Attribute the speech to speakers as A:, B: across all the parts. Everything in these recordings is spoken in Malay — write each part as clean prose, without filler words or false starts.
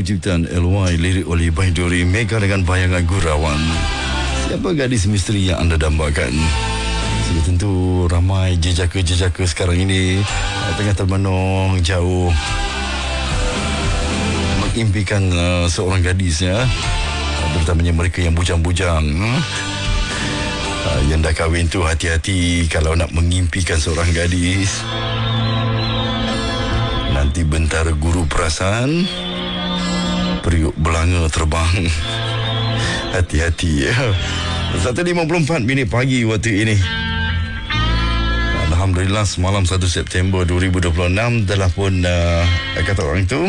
A: lagu ciptaan LY, lirik oleh Baiduri, Mega dengan bayangan gurauan. Siapa gadis misteri yang anda dambakan? Sudah tentu ramai jejaka-jejaka sekarang ini tengah termenung jauh mengimpikan seorang gadis, ya. Terutamanya mereka yang bujang-bujang. Yang dah kahwin tu hati-hati kalau nak mengimpikan seorang gadis. Nanti bentara guru perasaan, periuk belanga terbang. Hati-hati, ya. 1.54 pagi waktu ini. Alhamdulillah, semalam 1 September 2026 telah pun kata orang itu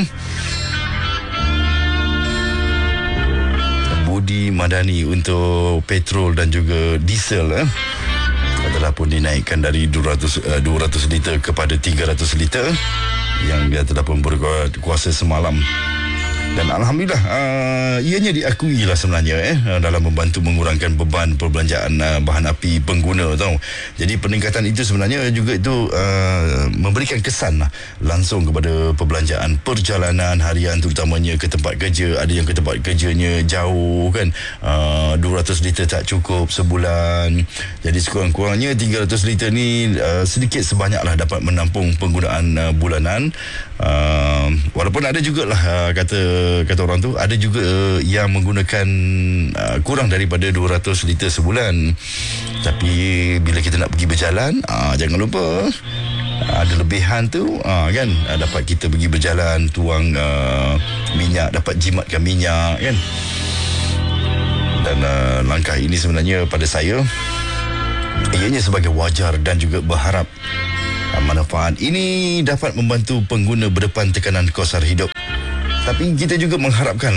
A: budi madani untuk petrol dan juga diesel telah pun dinaikkan dari 200 liter kepada 300 liter yang dia telah pun berkuasa semalam. Dan Alhamdulillah, ianya diakui lah sebenarnya dalam membantu mengurangkan beban perbelanjaan bahan api pengguna, tahu. Jadi peningkatan itu sebenarnya juga itu memberikan kesan langsung kepada perbelanjaan perjalanan harian, terutamanya ke tempat kerja. Ada yang ke tempat kerjanya jauh, kan. 200 liter tak cukup sebulan. Jadi sekurang-kurangnya 300 liter ni sedikit sebanyaklah dapat menampung penggunaan bulanan. Walaupun ada jugalah kata orang tu, ada juga yang menggunakan kurang daripada 200 liter sebulan. Tapi bila kita nak pergi berjalan, jangan lupa ada lebihan tu, kan, dapat kita pergi berjalan, tuang minyak, dapat jimatkan minyak, kan. Dan langkah ini sebenarnya pada saya ianya sebagai wajar dan juga berharap manfaat ini dapat membantu pengguna berdepan tekanan kos hidup. Tapi kita juga mengharapkan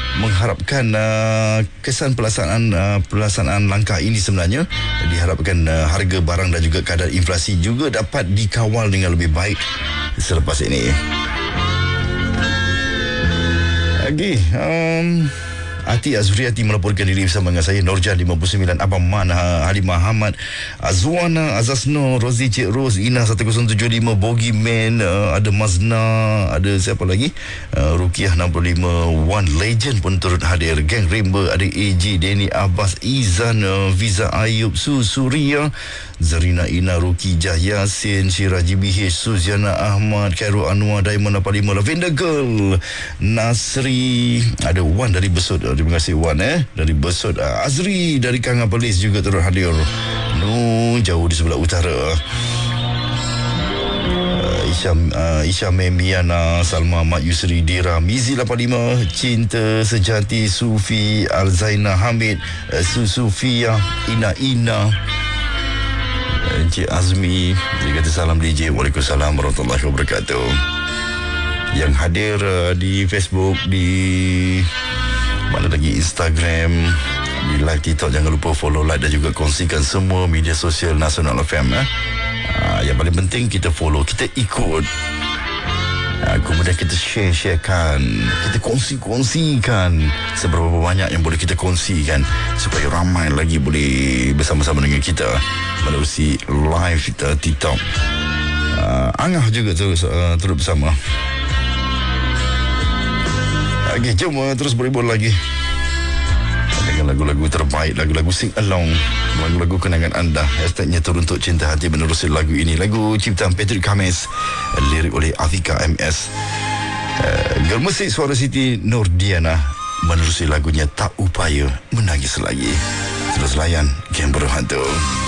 A: kesan pelaksanaan langkah ini sebenarnya diharapkan harga barang dan juga kadar inflasi juga dapat dikawal dengan lebih baik selepas ini. Okey, Ati Azriati melaporkan diri bersama dengan saya, Norjan 59, Abang Man, Halimah Ahmad, Azwana, Azasno, Rozi, Cik Ros, Ina 1075, Bogi Man, ada Mazna, ada siapa lagi, Rukiah 65, One Legend pun turut hadir, Gang Rainbow, ada AJ, Denny Abbas, Izan, Viza Ayub, Suria, Zarina Ina, Ruki Jah Yasin, Syiraji BH, Suziana Ahmad, Khairul Anwar, Diamond 85, Lavender Girl, Nasri, ada Wan dari Besut. Terima kasih Wan dari Besut. Azri dari Kangapelis juga turut hadir. Jauh di sebelah utara. Isha Memiana, Salma Mat Yusri, Dira Mizi 85, Cinta Sejati, Sufi Alzaina Hamid, Sufia, Ina Encik Azmi, dia kata salam DJ. Waalaikumsalam warahmatullahi wabarakatuh. Yang hadir di Facebook, di mana lagi, Instagram, di live TikTok, jangan lupa follow, like dan juga kongsikan semua media sosial Nasional FM. Yang paling penting kita follow, kita ikut, kemudian kita sharekan, kita kongsikan seberapa banyak yang boleh kita kongsikan supaya ramai lagi boleh bersama-sama dengan kita melalui live TikTok. Angah juga turut bersama. Okay, jom terus berhibur lagi dengan lagu-lagu terbaik, lagu-lagu sing along, lagu-lagu kenangan anda. Hashtagnya Teruntuk Cinta Hati menerusi lagu ini. Lagu ciptaan Patrick Khamis, lirik oleh Afika MS. Girl Musik Suara Siti Nurdiana menerusi lagunya Tak Upaya Menangis Lagi. Terus layan Game Berhantu.